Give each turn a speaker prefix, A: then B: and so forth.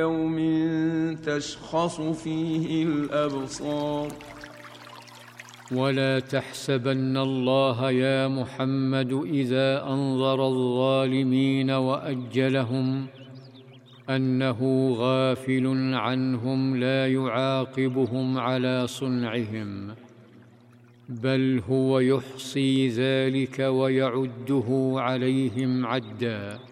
A: يوم تشخص فيه الأبصار.
B: ولا تحسبن الله يا محمد إذا أنظر الظالمين وأجلهم أنه غافل عنهم لا يعاقبهم على صنعهم، بل هو يحصي ذلك ويعده عليهم عدا.